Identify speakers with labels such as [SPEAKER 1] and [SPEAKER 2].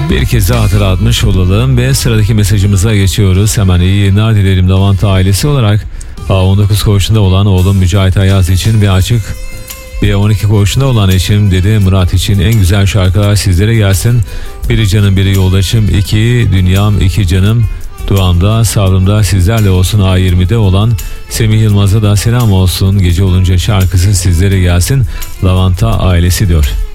[SPEAKER 1] Bir kez daha hatırlatmış olalım ve sıradaki mesajımıza geçiyoruz. Hemen iyi yayınlar dilerim Lavanta ailesi olarak. 19 koğuşunda olan oğlum Mücahit Ayaz için ve açık ve 12 koğuşunda olan eşim Dede Murat için en güzel şarkılar sizlere gelsin. Biri canım biri yoldaşım, iki dünyam iki canım, duamda sabrımda sizlerle olsun. A20'de olan Semih Yılmaz'a da selam olsun. Gece olunca şarkısı sizlere gelsin. Lavanta ailesi diyor.